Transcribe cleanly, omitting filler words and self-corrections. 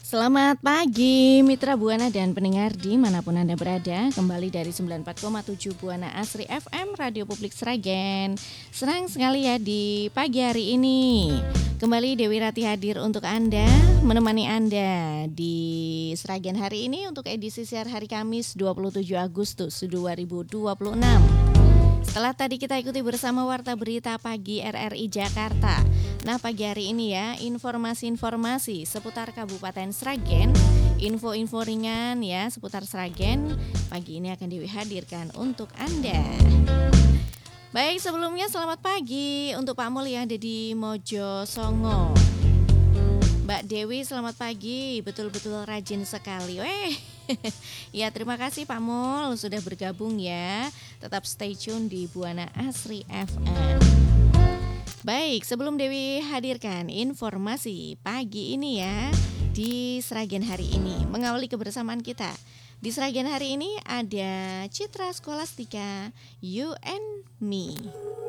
Selamat pagi Mitra Buana dan pendengar dimanapun Anda berada. Kembali dari 94,7 Buana Asri FM Radio Publik Sragen. Senang sekali ya di pagi hari ini kembali Dewi Rati hadir untuk Anda, menemani Anda di Sragen hari ini untuk edisi siar hari Kamis 27 Agustus 2026. Setelah tadi kita ikuti bersama Warta Berita Pagi RRI Jakarta. Nah, pagi hari ini ya, informasi-informasi seputar Kabupaten Sragen, info-info ringan ya seputar Sragen pagi ini akan dihadirkan untuk Anda. Baik, sebelumnya selamat pagi untuk Pak Mul yang ada di Mojo Songo. Mbak Dewi selamat pagi, betul-betul rajin sekali. Ya, terima kasih Pak Mul sudah bergabung ya. Tetap stay tune di Buana Asri FM. Baik, sebelum Dewi hadirkan informasi pagi ini ya di Sragen hari ini, mengawali kebersamaan kita. Di Sragen hari ini ada Citra Skolastika You and Me.